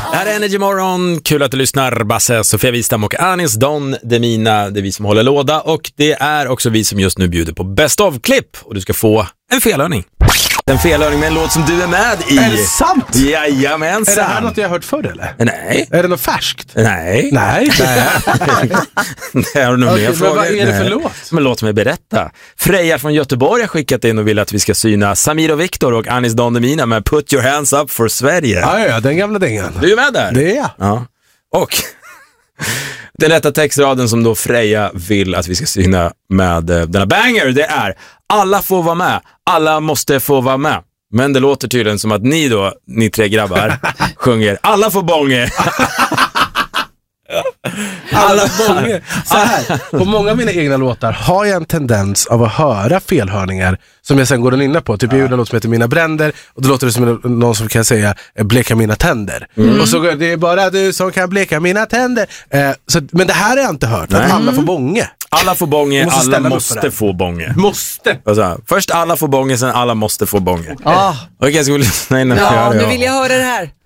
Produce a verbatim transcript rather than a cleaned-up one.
Det här är Energy Morgon, kul att du lyssnar. Basse, Sofia Wistam och Anis Don Demina, det är vi som håller låda. Och det är också vi som just nu bjuder på Best of-klipp. Och du ska få en felhörning. En felhörning med en låt som du är med i. Är det sant? Jajamensan. Är det här något jag har hört förr eller? Nej. Är det något färskt? Nej. Nej. Nej. Det har du nog Okej, mer frågor. men vad är det för Nej. låt? Men låt mig berätta. Freja från Göteborg har skickat in och vill att vi ska syna Samir och Viktor och Anis Don Demina med Put Your Hands Up for Sverige. Ja, ja, den gamla dängan. Du är med där? Det är jag. Ja. Och den rätta textraden som då Freja vill att vi ska syna med uh, denna banger, det är: alla får vara med, alla måste få vara med. Men det låter tydligen som att ni då, ni tre grabbar, sjunger alla får bånge. Alla bånger. Så här, på många av mina egna låtar har jag en tendens av att höra felhörningar som jag sen går och nynnar på. Typ jag gjorde en låt som heter Mina bränder och då låter det som någon som kan säga bleka mina tänder. Mm. Och så går det är bara du som kan bleka mina tänder. Eh, så, men det här har jag inte hört, att alla får bånge. Alla får bånge, Måste alla ställa mig måste upp för det. få bånge. Måste. Alltså, först alla får bånge, sen alla måste få bånge. Ah. Okej, ska vi lyssna in? Ja, nu vill jag höra det här.